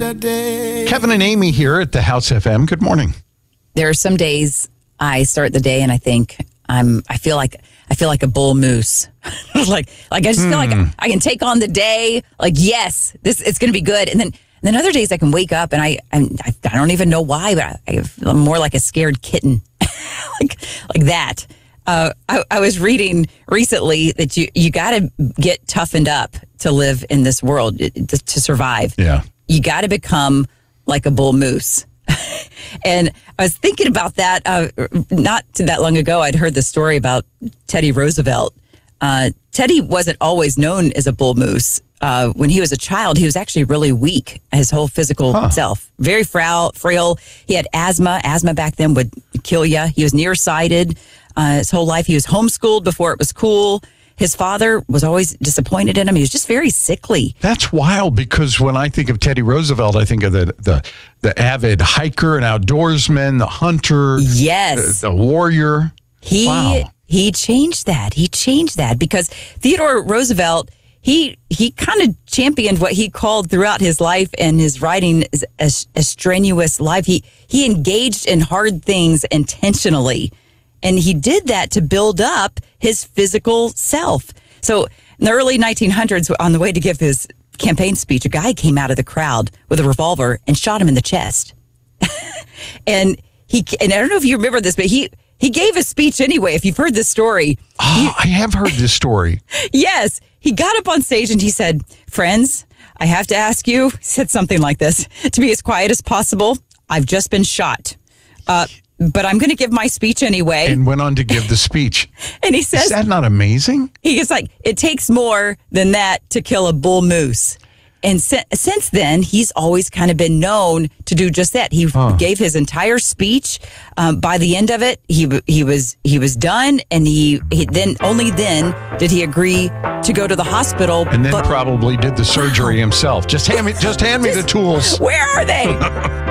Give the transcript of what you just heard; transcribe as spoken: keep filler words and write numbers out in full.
day. Kevin and Amy here at the House F M. Good morning. There are some days I start the day and I think I'm. I feel like I feel like a bull moose. like like I just feel like I can take on the day. Like yes, this it's going to be good. And then and then other days I can wake up and I I'm, I I don't even know why, but I, I feel more like a scared kitten, like like that. Uh, I, I was reading recently that you you got to get toughened up to live in this world to, to survive. Yeah, you got to become like a bull moose. And I was thinking about that uh, not too that long ago. I'd heard the story about Teddy Roosevelt. Uh, Teddy wasn't always known as a bull moose. Uh, when he was a child, he was actually really weak, his whole physical huh. self. Very frail, frail. He had asthma. Asthma back then would kill you. He was nearsighted uh, his whole life. He was homeschooled before it was cool. His father was always disappointed in him. He was just very sickly. That's wild because when I think of Teddy Roosevelt, I think of the the, the avid hiker and outdoorsman, the hunter, yes, the, the warrior. He wow. he changed that. He changed that because Theodore Roosevelt, he he kind of championed what he called throughout his life and his writing a, a strenuous life. He he engaged in hard things intentionally. And he did that to build up his physical self. So in the early nineteen hundreds, on the way to give his campaign speech, a guy came out of the crowd with a revolver and shot him in the chest. and he, and I don't know if you remember this, but he, he gave a speech anyway. If you've heard this story. Oh, he, I have heard this story. Yes. He got up on stage and he said, "Friends, I have to ask you," he said something like this, "to be as quiet as possible. I've just been shot. Uh, But I'm going to give my speech anyway." And went on to give the speech. And he says, "Is that not amazing?" He is like, "It takes more than that to kill a bull moose." And si- since then, he's always kind of been known to do just that. He huh. gave his entire speech. Um, by the end of it, he he was he was done, and he, he then only then did he agree to go to the hospital. And then but, probably did the surgery himself. Just hand me, just hand me just, the tools. Where are they?